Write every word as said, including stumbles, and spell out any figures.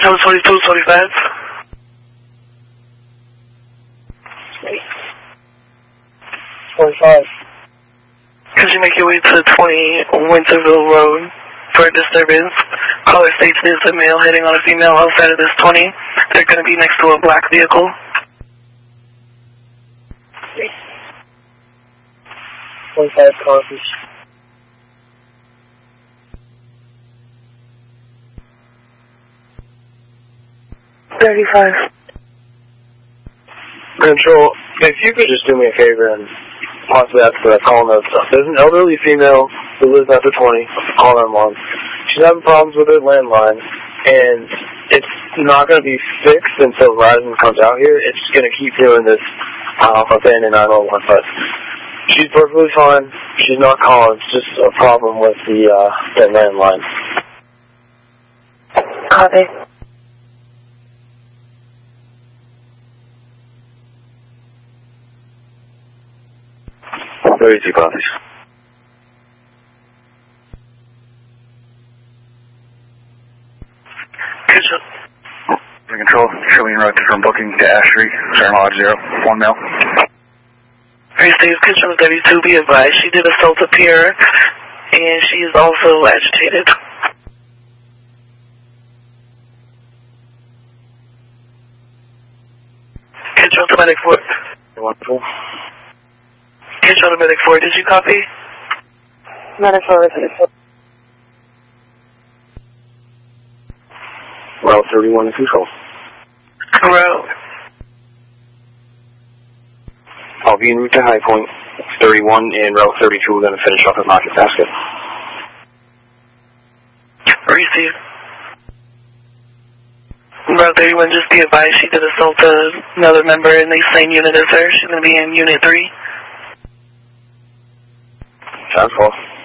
Number twenty-two twenty-five. twenty-five. Could you make your way to twenty Winterville Road for a disturbance? Caller states there's a male hitting on a female outside of this twenty. They're going to be next to a black vehicle. twenty-five copies. thirty-five. Control, if you could just do me a favor and possibly ask for that call note stuff. There's an elderly female who lives after twenty, call nine one one. She's having problems with her landline, and it's not going to be fixed until Verizon comes out here. It's just going to keep doing this uh, abandoned nine one one, but she's perfectly fine. She's not calling. It's just a problem with the, uh, the landline. Copy. thirty-two copies. Control, show me route from booking to Ash Street, Sharon Lodge zero, one mil. Received Kitchen thirty-two, be advised. She did assault a peer, and she is also agitated. Kitchen to Medic four. Wonderful. Kitchen to Medic four, did you copy? Medic four, Medic four. Route thirty-one in control. Route. I'll be en route to High Point. thirty-one and Route thirty-two. We're going to finish off at Market Basket. Receive. Route thirty-one, just be advised, she did assault another member in the same unit as her. She's going to be in Unit three. Sounds cool.